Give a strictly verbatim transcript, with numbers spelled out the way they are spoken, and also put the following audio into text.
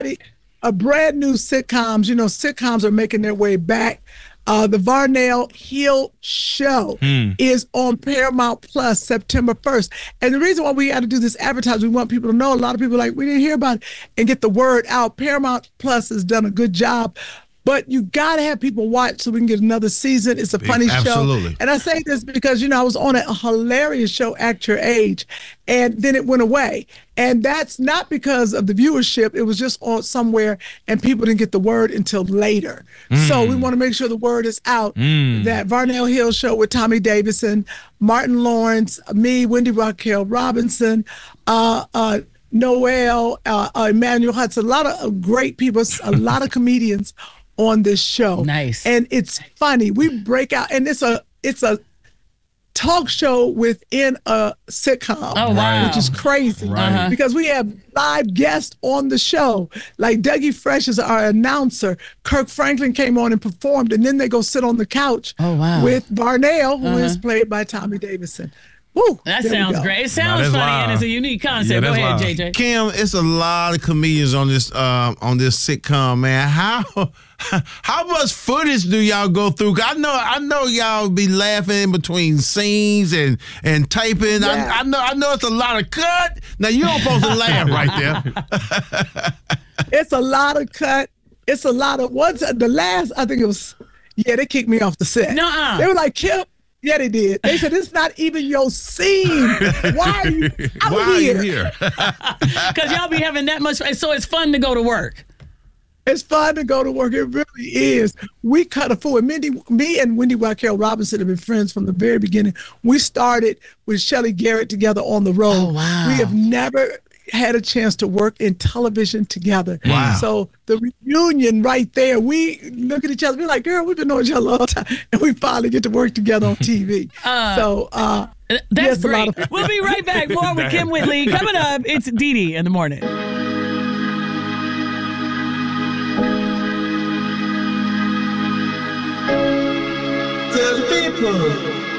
a brand new sitcoms. You know, sitcoms are making their way back. Uh, the Varnell Hill Show Hmm. is on Paramount Plus September first. And the reason why we had to do this advertising, we want people to know. A lot of people are like, we didn't hear about it, and get the word out. Paramount Plus has done a good job. But you got to have people watch so we can get another season. It's a funny Absolutely. show. And I say this because, you know, I was on a hilarious show, Act Your Age, and then it went away. And that's not because of the viewership. It was just on somewhere, and people didn't get the word until later. Mm. So we want to make sure the word is out. Mm. That Varnell Hill Show with Tommy Davidson, Martin Lawrence, me, Wendy Raquel Robinson, uh, uh, Noel, uh, uh, Emmanuel Hudson, a lot of great people, a lot of comedians on this show. Nice. And it's funny. We break out, and it's a it's a talk show within a sitcom. Oh, wow. Which is crazy. Right. Uh-huh. Because we have live guests on the show. Like Dougie Fresh is our announcer. Kirk Franklin came on and performed, and then they go sit on the couch Oh, wow. with Varnell, who is Uh-huh. played by Tommy Davidson. Woo, That there we sounds go. great. It Now, sounds that's funny, live. and it's a unique concept. Yeah, Go that's ahead, live. J J. Kim, it's a lot of comedians on this uh, on this sitcom, man. How how much footage do y'all go through? 'Cause I know I know y'all be laughing in between scenes and and taping. Yeah. I, I know I know it's a lot of cut. Now you don't supposed to laugh right there. It's a lot of cut. It's a lot of what's the last? I think it was. Yeah, they kicked me off the set. Nuh-uh. They were like, Kim. Yeah, they did. They said it's not even your scene. Why are you? I'm Why are here. you here? Because y'all be having that much, so it's fun to go to work. It's fun to go to work. It really is. We cut a fool. And Mindy, me and Wendy Raquel Robinson have been friends from the very beginning. We started with Shelley Garrett together on the road. Oh, wow. We have never had a chance to work in television together. Wow. So the reunion right there, we look at each other, we're like, girl, we've been knowing each other a long time. And we finally get to work together on T V. Uh, so uh, That's yes, a lot great. of- We'll be right back. More with Kim Whitley. Coming up, it's Dee Dee in the morning. Tell the people.